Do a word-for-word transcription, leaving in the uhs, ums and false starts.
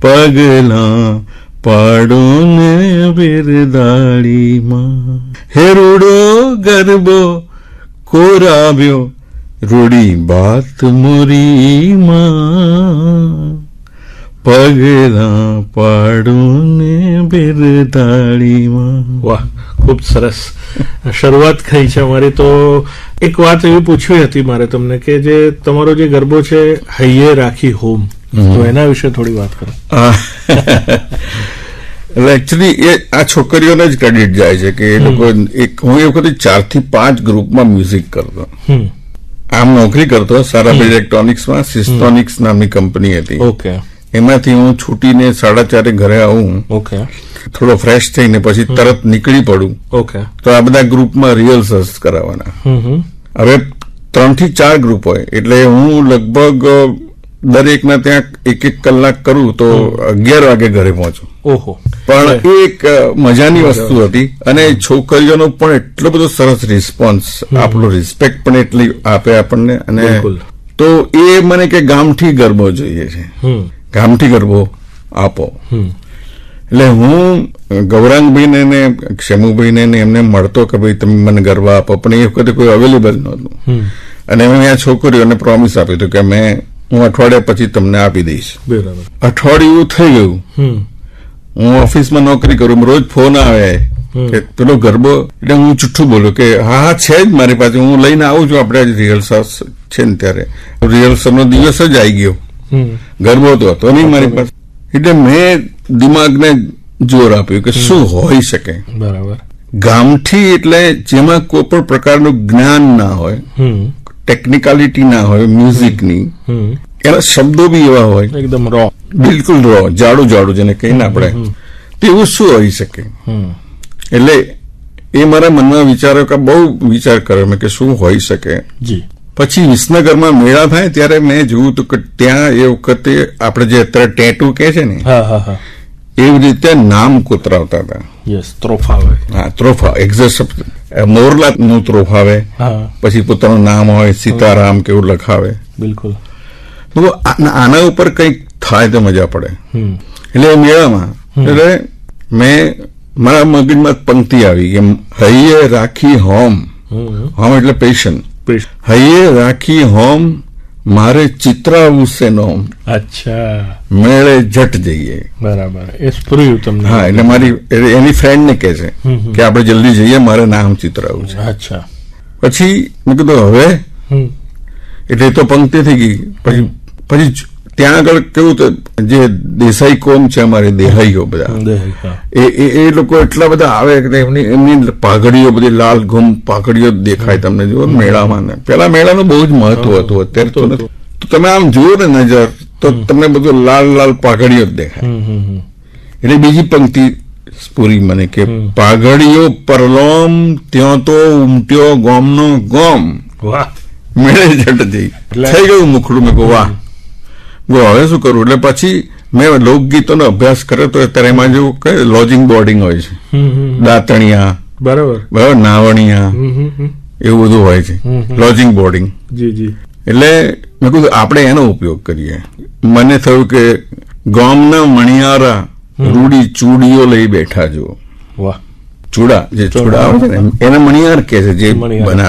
પગલા પાડું ને બિરદાળીમાં, હે રૂડો ગરબો કોરાવ્યો રૂડી બાત મોરીમાં, પગલા પાડું ને બિરદાળીમાં. વાહ, ખૂબ સરસ શરૂઆત થઈ છે અમારી. તો એક વાત એવી પૂછવી હતી મારે તમને કે જે તમારો જે ગરબો છે હૈયે રાખી હોમ, તો એના વિશે થોડી વાત કરો. એટલે એકચ્યુઅલી એ આ છોકરીઓને જ ક્રેડિટ જાય છે કે એ લોકો એક હું એ વખતે ચાર થી પાંચ ગ્રુપમાં મ્યુઝિક કરતો. આમ નોકરી કરતો સારા ઇલેક્ટ્રોનિક્સમાં, સિસ્ટોનિક્સ નામની કંપની હતી. ઓકે. એમાંથી હું છૂટીને સાડા ચારે ઘરે આવું. ઓકે. થોડો ફ્રેશ થઈને પછી તરત નીકળી પડું. ઓકે. તો આ બધા ગ્રુપમાં રિહર્સલ્સ કરાવવાના. હવે ત્રણ થી ચાર ગ્રુપ હોય એટલે હું લગભગ દરેકના ત્યાં એક એક કલાક કરું તો અગિયાર વાગે ઘરે પહોંચું. ઓહો. પણ એ એક મજાની વસ્તુ હતી અને છોકરીઓનો પણ એટલો બધો સરસ રિસ્પોન્સ, આપણો રિસ્પેક્ટ પણ એટલી આપે આપણને. અને તો એ મને કે ગામઠી ગરબો જોઈએ છે, ગામઠી ગરબો આપો. એટલે હું ગૌરાંગભાઈને ને ક્ષમુભાઈને ને એમને મળતો કે ભાઈ તમે મને ગરબા આપો, પણ એ વખતે કોઈ અવેલેબલ નહોતું. અને મેં આ છોકરીઓને પ્રોમિસ આપ્યું હતું કે મેં હું અઠવાડિયા પછી તમને આપી દઈશ. અઠવાડિયું થઈ ગયું, હું ઓફિસમાં નોકરી કરું, રોજ ફોન આવે કે પેલો ગરબો, એટલે હું જુઠ્ઠું બોલું કે હા હા છે જ મારી પાસે, હું લઈને આવું છું, આપણે રિહર્સલ છે ને ત્યારે. રિહર્સલનો દિવસ જ આવી ગયો, ગરબો તો હતો નહીં મારી પાસે. એટલે મેં દિમાગને જોર આપ્યું કે શું હોઈ શકે. બરાબર. ગામઠી એટલે જેમાં કોઈ પણ પ્રકારનું જ્ઞાન ના હોય, ટેકનિકાલિટી ના હોય મ્યુઝિકની, એના શબ્દો બી એવા હોય એકદમ રો, બિલકુલ રો, જાડું જાડું જેને કહીને આપણે, તેવું શું હોઈ શકે. એટલે એ મારા મનમાં વિચારો કે બહુ વિચાર કર્યો મેં કે શું હોઈ શકે. જી. પછી વિસનગરમાં મેળા થાય ત્યારે મેં જોયું હતું કે ત્યાં એ વખતે આપણે જે અત્યારે ટેટુ કે છે ને એવી રીતે નામ કોતરાવતા હતા. યસ, ત્રોફા. હા, ત્રોફા. એક્ઝેક્ટ મોરલા નું ત્રોફા આવે, પછી પોતાનું નામ હોય, સીતારામ કેવું લખાવે. બિલકુલ. આના ઉપર કંઈક થાય તો મજા પડે. એટલે એ મેળામાં એટલે મેં મારા મગજમાં પંક્તિ આવી કે હૈયે રાખી હોમ, હોમ એટલે પેશન, હૈયે રાખી હોમ મારે ચિત્રાવું છે નોમ. અચ્છા. મેળે જટ જઈએ. બરાબર. એ સ્ફુર્યું તમને? હા, એટલે મારી એની ફ્રેન્ડ ને કે છે કે આપણે જલ્દી જઈએ, મારે નામ ચિત્રાવું છે. અચ્છા. પછી મેં કીધું હવે, એટલે તો પંક્તિ થઈ ગઈ. પછી પછી ત્યાં આગળ કેવું જે દેસાઈ કોમ છે અમારી, દેહાઈઓ બધા, એ લોકો એટલા બધા આવે કે એમની એમની પાઘડીઓ બધી લાલ ઘૂમ પાઘડીઓ દેખાય તમને જુઓ મેળામાં. પેલા મેળાનું બહુ જ મહત્વ હતું, અત્યારે તો નથી. તો તમે આમ જુઓ ને નજર તો તમને બધું લાલ લાલ પાઘડીઓ જ દેખાય. એટલે બીજી પંક્તિ પૂરી મને કે પાઘડીઓ પરલોમ ત્યો તો ઉમટ્યો ગોમનો ગોમ, મેળે જટ જઈ. થઈ ગયું મુખડું. મેં કહું વાહ, હવે શું કરવું. એટલે પછી મેં લોકગીતોનો અભ્યાસ કર્યો તો અત્યારે એમાં જેવું કે લોજિંગ બોર્ડિંગ હોય છે, દાંતણિયા, બરાબર બરાબર, નાવણિયા, એવું બધું હોય છે, લોજિંગ બોર્ડિંગ. જી જી. એટલે મેં કીધું આપણે એનો ઉપયોગ કરીએ. મને થયું કે ગામના મણિયારા રૂડી ચૂડીઓ લઈ બેઠા જો. વાહ. ચૂડા, જે ચૂડા આવે છે ને એને મણિયાર કે છે, જે બનાવે.